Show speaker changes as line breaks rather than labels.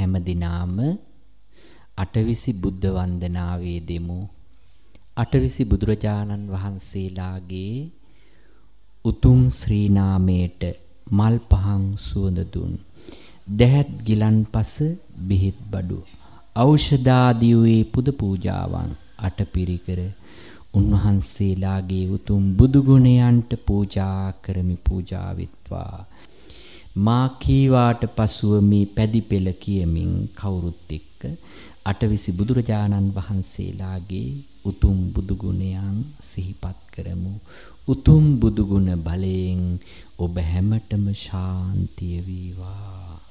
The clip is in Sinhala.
හැම දිනාම අටවිසි බුද්ධ වන්දනාවේ දෙමු. අටවිසි බුදුරජාණන් වහන්සේලාගේ උතුම් ශ්‍රී නාමයට මල් පහන් සුවඳ දුන් දැහැත් ගිලන්පස බෙහෙත් බඩු ඖෂධාදී වූ පුද පූජාවන් අටපිරිකර උන්වහන්සේලාගේ උතුම් බුදු ගුණයන්ට පූජා කරමි. පූජා වෙත්වා. මා කීවාට පසුව මේ පැදි පෙළ කියමින් කවුරුත් එක්ක අටවිසි බුදුරජාණන් වහන්සේලාගේ උතුම් බුදු ගුණයන් සිහිපත් කරමු. උතුම් බුදු ගුණ බලයෙන් ඔබ හැමතෙම ශාන්තිය වේවා.